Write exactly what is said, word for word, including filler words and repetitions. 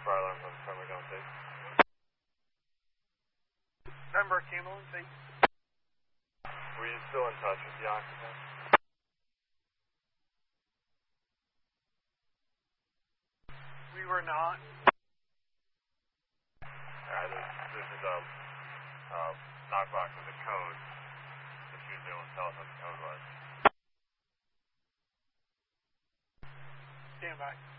Fire alarms on friendly gun safe. Remember, Camelin, safe. Were you still in touch with the occupant? We were not. Alright, this, this is a uh, knockbox with a code. If you would be able to tell us what the code was. Stand by.